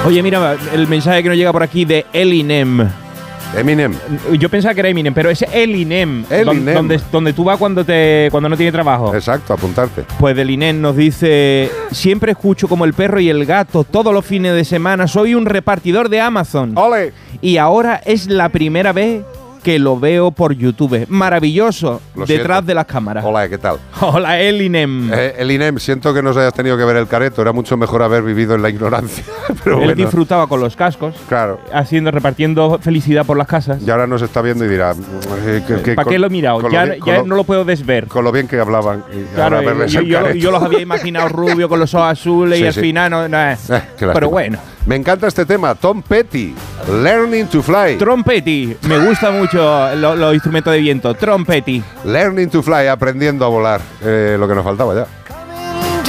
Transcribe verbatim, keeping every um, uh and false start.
Oye, mira, el mensaje que nos llega por aquí de Elinem. Eminem. Yo pensaba que era Eminem, pero es Elinem, Elinem. Donde, donde tú vas cuando te cuando no tienes trabajo. Exacto, apuntarte. Pues Elinem nos dice: siempre escucho como el perro y el gato todos los fines de semana. Soy un repartidor de Amazon. ¡Ole! Y ahora es la primera vez que lo veo por YouTube. Maravilloso. Lo detrás siento. de las cámaras. Hola, ¿qué tal? Hola, Elinem. Eh, el I N E M, siento que nos hayas tenido que ver el careto. Era mucho mejor haber vivido en la ignorancia. Pero Él bueno, disfrutaba con los cascos, claro. haciendo, repartiendo felicidad por las casas. Y ahora nos está viendo y dirá... Eh, que- que ¿Para con- qué lo he mirado? con Ya, lo bien- ya con no lo puedo desver. Con lo bien que hablaban. Y Claro, ahora verles yo, el yo- careto. yo los había imaginado rubio con los ojos azules Sí, y al sí. final no, no es. Eh, qué lástima. Pero bueno. Me encanta este tema. Tom Petty, Learning to Fly. Trompetti, me gusta mucho lo- los instrumentos de viento. Trompetti. Learning to Fly, aprendiendo a volar. Eh, lo que nos faltaba ya.